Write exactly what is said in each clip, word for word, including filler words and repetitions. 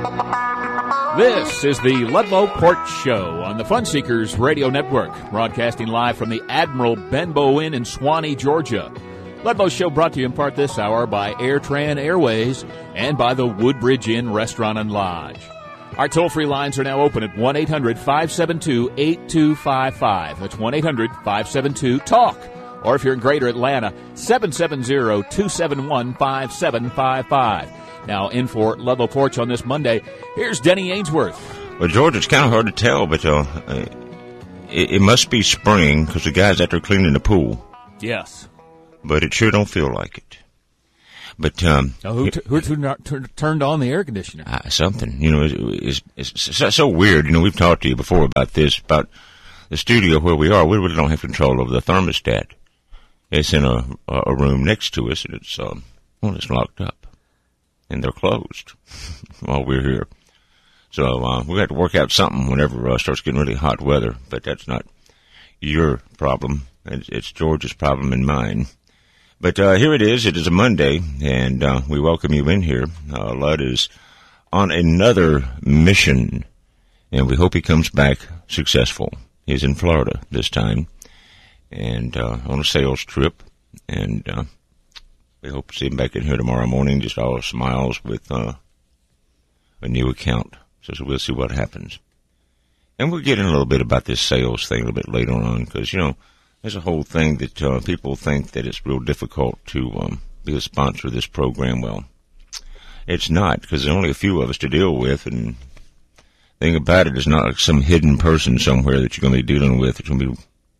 This is the Ludlow Port Show on the Fun Seekers Radio Network, broadcasting live from the Admiral Benbow Inn in Swanee, Georgia. Ludlow Show brought to you in part this hour by AirTran Airways and by the Woodbridge Inn Restaurant and Lodge. Our toll-free lines are now open at one eight hundred five seven two eight two five five. That's one eight hundred five seven two TALK. Or if you're in Greater Atlanta, seven seven zero two seven one five seven five five. Now, in for Ludlow Porch on this Monday, here's Denny Ainsworth. Well, George, it's kind of hard to tell, but uh, uh, it, it must be spring because the guy's out there cleaning the pool. Yes. But it sure don't feel like it. But um, now, who, t- who t- t- turned on the air conditioner? Uh, something, you know, it's, it's, it's so, so weird. You know, we've talked to you before about this, about the studio where we are. We really don't have control over the thermostat. It's in a, a room next to us, and it's um, well, it's locked up. And they're closed while we're here. So uh, we have to work out something whenever uh, it starts getting really hot weather. But that's not your problem. It's, it's George's problem and mine. But uh, here it is. It is a Monday, and uh, we welcome you in here. Uh, Lud is on another mission, and we hope he comes back successful. He's in Florida this time, and uh, on a sales trip, and uh, we hope to see him back in here tomorrow morning, just all smiles with uh, a new account. So, so we'll see what happens. And we'll get in a little bit about this sales thing a little bit later on, because, you know, there's a whole thing that uh, people think that it's real difficult to um, be a sponsor of this program. Well, it's not, because there's only a few of us to deal with, and the thing about it is not like some hidden person somewhere that you're going to be dealing with. It's going to be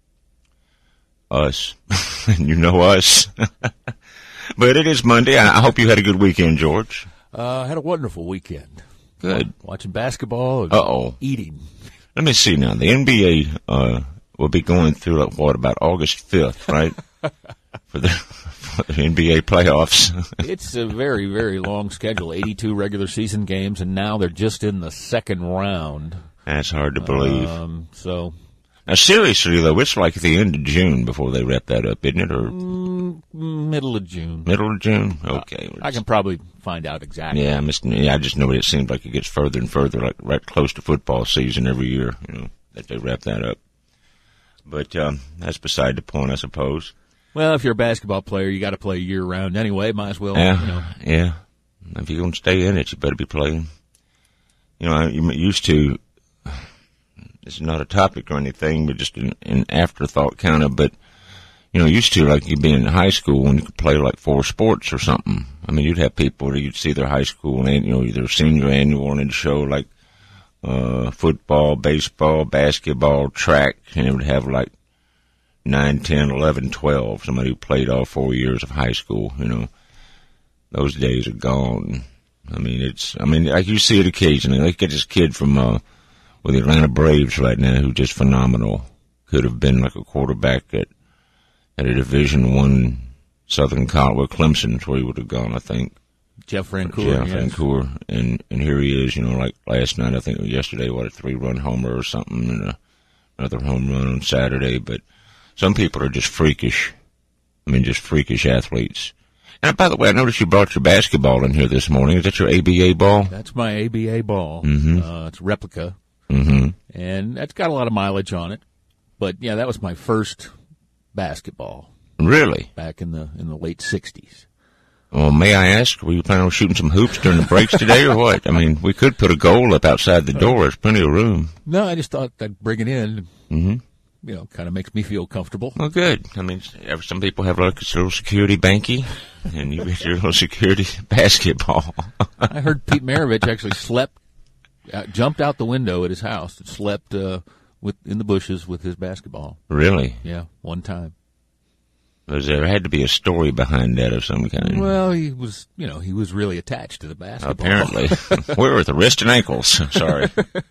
us. And you know us. But it is Monday. I hope you had a good weekend, George. I uh, had a wonderful weekend. Good. Watching basketball and Uh-oh. eating. Let me see now. The N B A uh, will be going through, like, what, about August fifth, right? for, the, for the N B A playoffs. It's a very, very long schedule, eighty-two regular season games, and now they're just in the second round. That's hard to believe. Um, so... Now, seriously, though, it's like the end of June before they wrap that up, isn't it? Or mm, middle of June. Middle of June? Okay. Uh, I can probably find out exactly. Yeah, I, missed, yeah, I just know it seems like it gets further and further, like right close to football season every year, you know, that they wrap that up. But um, that's beside the point, I suppose. Well, if you're a basketball player, you got to play year-round anyway. Might as well, yeah, you know. Yeah. If you're going to stay in it, you better be playing. You know, I used to... It's not a topic or anything, but just an, an afterthought kind of. But, you know, used to, like, you'd be in high school and you could play, like, four sports or something. I mean, you'd have people that you'd see their high school, and, you know, either senior annual, and it'd show, like, uh, football, baseball, basketball, track, and it would have, like, nine, ten, eleven, twelve, somebody who played all four years of high school, you know. Those days are gone. I mean, it's, I mean, like, you see it occasionally. Like, get this kid from, uh, with the Atlanta Braves right now, who's just phenomenal. Could have been like a quarterback at at a Division One Southern College, well, Clemson's where he would have gone, I think. Jeff Francoeur. Jeff yes. Francoeur, and and here he is. You know, like last night, I think or yesterday, what a three-run homer or something, and a, another home run on Saturday. But some people are just freakish. I mean, just freakish athletes. And by the way, I noticed you brought your basketball in here this morning. Is that your A B A ball? That's my A B A ball. Mm-hmm. Uh, it's a replica. Mm-hmm. And that's got a lot of mileage on it. But, yeah, that was my first basketball. Really? Back in the in the late sixties. Well, may I ask, were you planning on shooting some hoops during the breaks today or what? I mean, we could put a goal up outside the door. There's plenty of room. No, I just thought I'd bring it in. Mm-hmm. You know, kind of makes me feel comfortable. Well, good. I mean, some people have like a little security banky, and you get your little security basketball. I heard Pete Maravich actually slept, uh, jumped out the window at his house and slept uh, with in the bushes with his basketball. Really? Yeah, one time. Was there had to be a story behind that of some kind? Well, he was, you know, he was really attached to the basketball. Apparently. Where were the wrist and ankles? Sorry.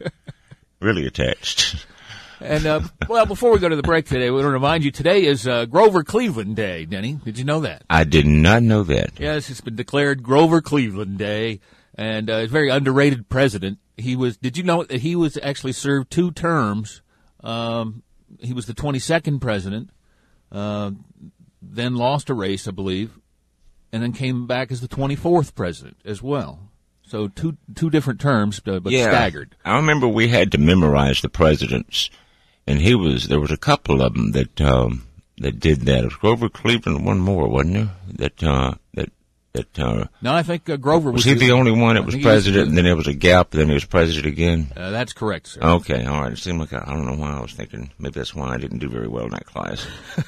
Really attached. And, uh, well, before we go to the break today, we want to remind you today is uh, Grover Cleveland Day, Denny. Did you know that? I did not know that. Yes, it's been declared Grover Cleveland Day, and uh, he's a very underrated president. He was, did you know that he was actually served two terms? Um, he was the twenty-second president, uh, then lost a race, I believe, and then came back as the twenty-fourth president as well. So two two different terms, uh, but yeah, staggered. I remember we had to memorize the presidents, and he was there was a couple of them that um, that did that. It was Grover Cleveland, one more, wasn't there? That uh, that that. Uh, no, I think uh, Grover was. Was he the only one that was president, was, and then there was a gap, then he was president again? Uh, that's correct, sir. Okay, all right. It seemed like I, I don't know why I was thinking. Maybe that's why I didn't do very well in that class.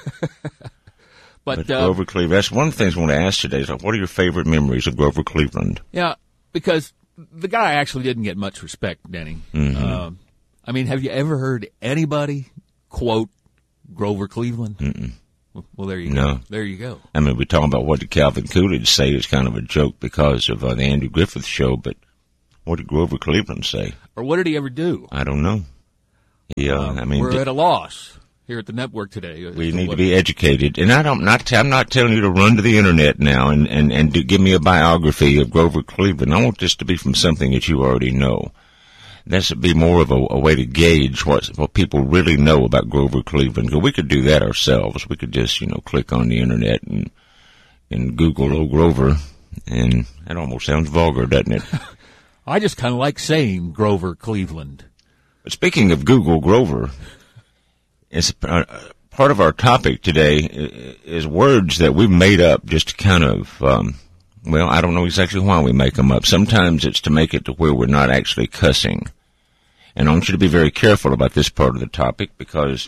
but, but uh, Grover Cleveland. That's one of the things I want to ask today. Is like, what are your favorite memories of Grover Cleveland? Yeah, because the guy actually didn't get much respect, Denny. Mm-hmm. Uh, I mean, have you ever heard anybody quote Grover Cleveland? Mm-mm. Well, there you no. go. There you go. I mean, we're talking about what did Calvin Coolidge say. It's kind of a joke because of uh, the Andrew Griffith show, but what did Grover Cleveland say? Or what did he ever do? I don't know. Yeah, uh, I mean, we're did, at a loss here at the network today. We need to be educated, and I don't. Not I'm not telling you to run to the internet now and and and do, give me a biography of Grover Cleveland. I want this to be from something that you already know. This would be more of a, a way to gauge what what people really know about Grover Cleveland. Because we could do that ourselves. We could just, you know, click on the internet and and Google old Grover, and that almost sounds vulgar, doesn't it? I just kind of like saying Grover Cleveland. But speaking of Google Grover, it's uh, part of our topic today is words that we've made up just to kind of. Um, Well, I don't know exactly why we make them up. Sometimes it's to make it to where we're not actually cussing. And I want you to be very careful about this part of the topic, because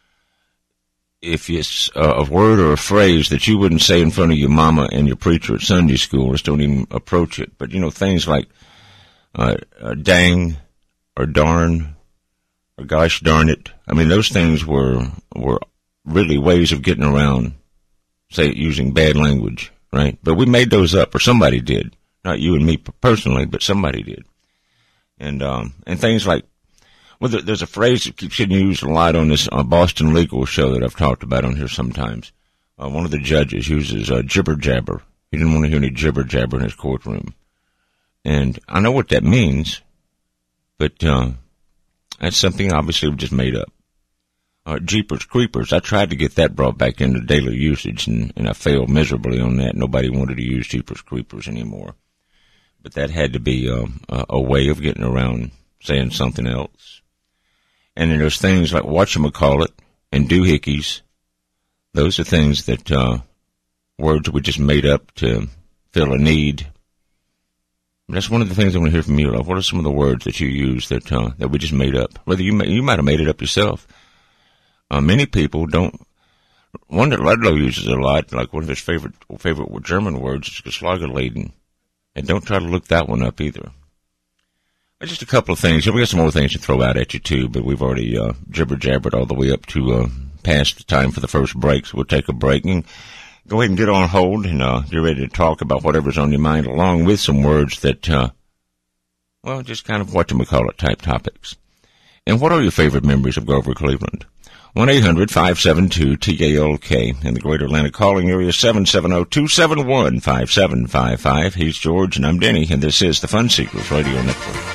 if it's a word or a phrase that you wouldn't say in front of your mama and your preacher at Sunday school, just don't even approach it. But, you know, things like uh, uh, dang or darn or gosh darn it. I mean, those things were were really ways of getting around, say, using bad language. Right, but we made those up, or somebody did. Not you and me personally, but somebody did. And um, and things like, well, there's a phrase that keeps getting used a lot on this uh, Boston legal show that I've talked about on here sometimes. Uh, one of the judges uses uh, jibber jabber. He didn't want to hear any jibber jabber in his courtroom, and I know what that means, but uh, that's something obviously we just made up. Uh, Jeepers Creepers, I tried to get that brought back into daily usage, and, and I failed miserably on that. Nobody wanted to use Jeepers Creepers anymore. But that had to be um, a, a way of getting around saying something else. And then there's things like whatchamacallit and doohickeys. Those are things that, uh, words we just made up to fill a need. That's one of the things I want to hear from you. Like, what are some of the words that you use that uh, that we just made up? Whether you may, you might have made it up yourself. Uh, many people don't. One that Ludlow uses a lot, like one of his favorite favorite German words, is Geschlagerleden. And don't try to look that one up either. But just a couple of things. We got some more things to throw out at you too, but we've already uh, jibber jabbered all the way up to uh, past the time for the first break. So we'll take a break and go ahead and get on hold and uh, get ready to talk about whatever's on your mind, along with some words that, uh, well, just kind of whatchamacallit type topics. And what are your favorite memories of Grover Cleveland? one eight hundred five seven two T A L K in the Greater Atlanta calling area, seven seven zero two seven one five seven five five. He's George and I'm Denny, and this is the Fun Seekers Radio Network.